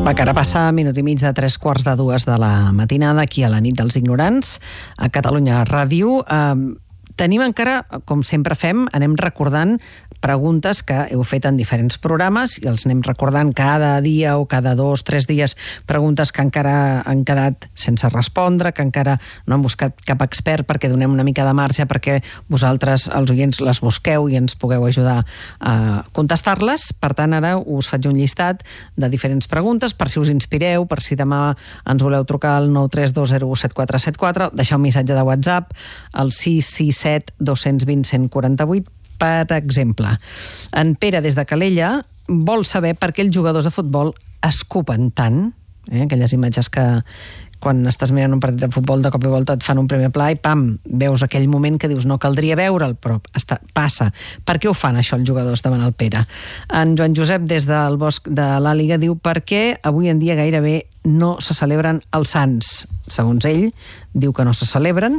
Va, que ara passa minut i mig de 3:45 de la matinada aquí a la nit dels ignorants a Catalunya Ràdio. Tenim encara, com sempre fem, anem recordant preguntes que heu fet en diferents programes i els anem recordant cada dia o cada 2-3 dies, preguntes que encara han quedat sense respondre, que encara no han buscat cap expert perquè donem una mica de marge perquè vosaltres, els oients, les busqueu i ens pugueu ajudar a contestar-les. Per tant, ara us faig un llistat de diferents preguntes per si us inspireu, per si demà ens voleu trucar al 932017474, deixar un missatge de WhatsApp al 667 220 148. Per exemple, en Pere, des de Calella, vol saber per què els jugadors de futbol escupen tant, aquelles imatges que quan estàs mirant un partit de futbol de cop i volta et fan un primer pla i pam, veus aquell moment que dius no caldria veure'l, però passa. Per què ho fan això els jugadors? Demana el Pere. En Joan Josep, des del Bosc de l'Àliga, diu per què avui en dia gairebé no se celebren els sants. Segons ell, diu que no se celebren.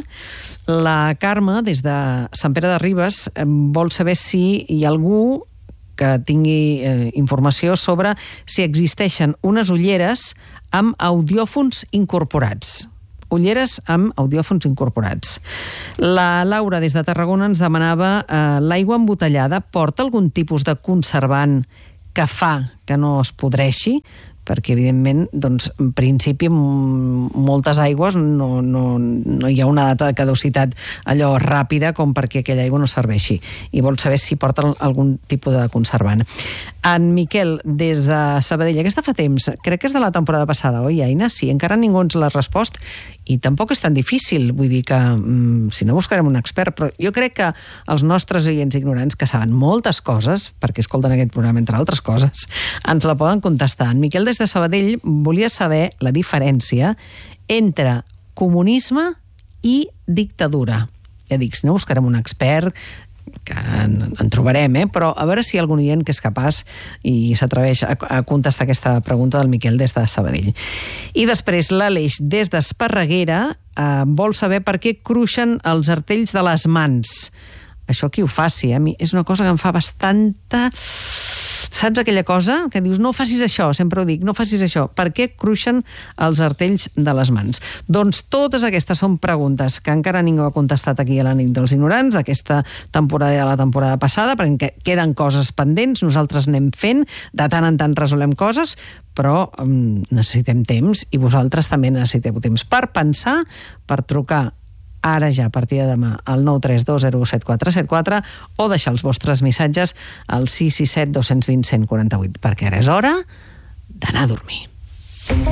La Carme, des de Sant Pere de Ribes, vol saber si hi ha algú que tingui informació sobre si existeixen unes ulleres amb audiòfons incorporats. Ulleres amb audiòfons incorporats. La Laura, des de Tarragona, ens demanava l'aigua embotellada porta algun tipus de conservant que fa que no es podreixi? Perquè, evidentment, doncs, en principi, moltes aigües no hi ha una data de caducitat allò ràpida com perquè aquella aigua no serveixi. I vol saber si porta algun tipus de conservant. En Miquel, des de Sabadell, aquesta fa temps, crec que és de la temporada passada, oi, Aina? Sí, encara ningú ens l'ha respost i tampoc és tan difícil. Vull dir que, si no, buscarem un expert, però jo crec que els nostres oients ignorants, que saben moltes coses, perquè escolten aquest programa, entre altres coses, ens la poden contestar. En Miquel, des de Sabadell, volia saber la diferència entre comunisme i dictadura. Ja dic, si no, buscarem un expert, que en trobarem, però a veure si hi ha algun oient que és capaç i s'atreveix a contestar aquesta pregunta del Miquel des de Sabadell. I després l'Aleix, des d'Esparreguera, vol saber per què cruixen els artells de les mans. Això qui ho faci, a mi és una cosa que em fa bastanta... Saps aquella cosa que dius no facis això, sempre ho dic, no facis això. Per què cruixen els artells de les mans? Doncs totes aquestes són preguntes que encara ningú ha contestat aquí a la nit dels ignorants, aquesta temporada de la temporada passada, perquè queden coses pendents, nosaltres anem fent, de tant en tant resolem coses, però necessitem temps i vosaltres també necessiteu temps per pensar, per trucar ara ja, a partir de demà, al 932017474 o deixar els vostres missatges al 667 220 148, perquè ara és hora d'anar a dormir.